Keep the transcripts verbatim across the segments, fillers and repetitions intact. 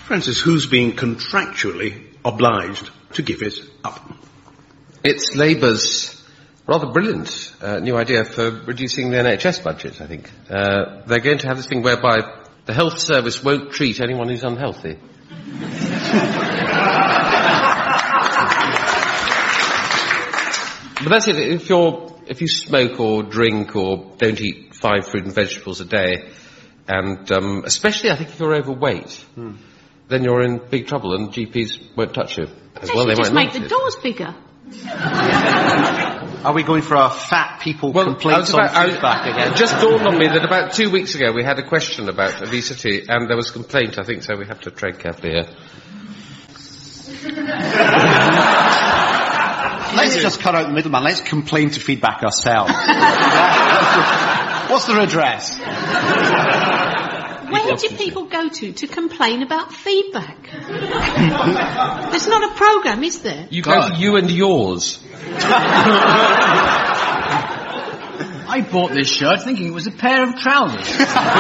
Francis, who's been contractually obliged to give it up? It's Labour's rather brilliant uh, new idea for reducing the N H S budget, I think. Uh, they're going to have this thing whereby the health service won't treat anyone who's unhealthy. But that's it. If you're, if you smoke or drink or don't eat five fruit and vegetables a day, and um, especially I think if you're overweight, hmm. then you're in big trouble, and G Ps won't touch you as well. They just might make the it. doors bigger. Are we going for our fat people well, complaints about, on feedback again? It just dawned on me that about two weeks ago we had a question about obesity, and there was a complaint, I think, so we have to tread carefully here. Let's just cut out the middleman. Let's complain to feedback ourselves. What's the redress? Where do people go to to complain about feedback? There's not a programme, is there? You go to you and yours. I bought this shirt thinking it was a pair of trousers.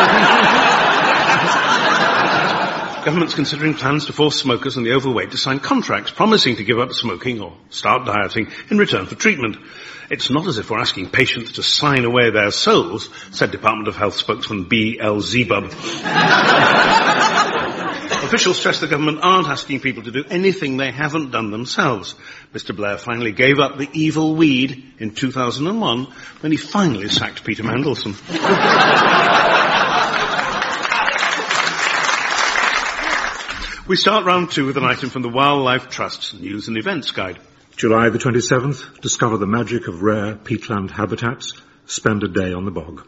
Government's considering plans to force smokers and the overweight to sign contracts promising to give up smoking or start dieting in return for treatment. It's not as if we're asking patients to sign away their souls, said Department of Health spokesman B L Zebub. Officials stress the government aren't asking people to do anything they haven't done themselves. Mister Blair finally gave up the evil weed in two thousand one when he finally sacked Peter Mandelson. We start round two with an item from the Wildlife Trust's News and Events Guide. July the twenty-seventh, discover the magic of rare peatland habitats. Spend a day on the bog.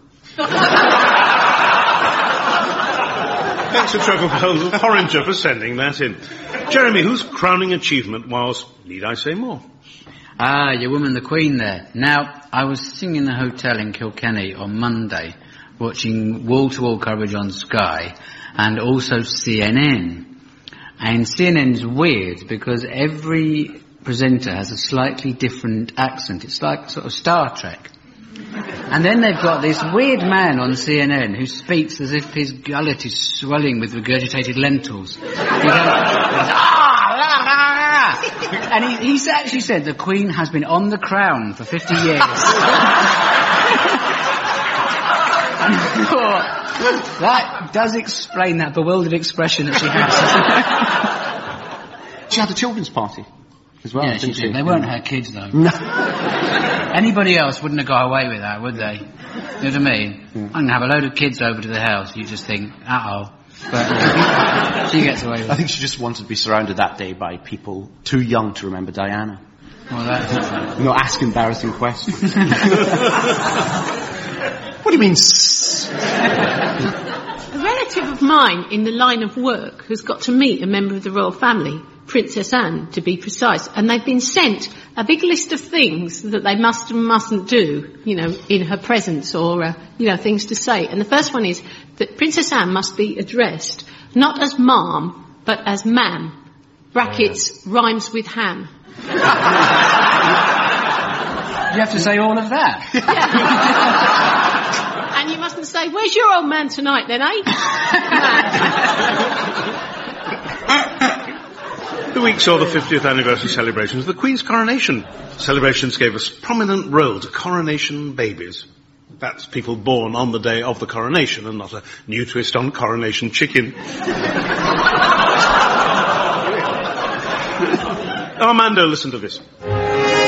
Thanks to Trevor Wells of Porringer for sending that in. Jeremy, whose crowning achievement was, need I say more? Ah, your woman the Queen there. Now, I was sitting in the hotel in Kilkenny on Monday, watching wall-to-wall coverage on Sky, and also C N N. And C N N's weird because every presenter has a slightly different accent. It's like sort of Star Trek. And then they've got this weird man on C N N who speaks as if his gullet is swelling with regurgitated lentils. He goes, ah, la, la, la. And he, he's actually said the Queen has been on the crown for fifty years. And I thought, that does explain that bewildered expression that she has. She had a children's party as well, yeah, didn't she she? did. They weren't her kids, though. No. Anybody else wouldn't have got away with that, would they? You know what I mean? Mm. I'm going to have a load of kids over to the house. You just think, uh-oh. But she gets away with it. I think she just wanted to be surrounded that day by people too young to remember Diana. Well, that's... Not ask embarrassing questions. What do you mean? A relative of mine in the line of work has got to meet a member of the royal family, Princess Anne, to be precise, and they've been sent a big list of things that they must and mustn't do, you know, in her presence, or, uh, you know, things to say. And the first one is that Princess Anne must be addressed not as ma'am, but as ma'am. Brackets, yeah. Rhymes with ham. You have to say all of that? Yeah. And you mustn't say, where's your old man tonight then, eh? The week saw the fiftieth anniversary celebrations of the Queen's coronation. Celebrations gave us prominent role to coronation babies. That's people born on the day of the coronation and not a new twist on coronation chicken. Armando, listen to this.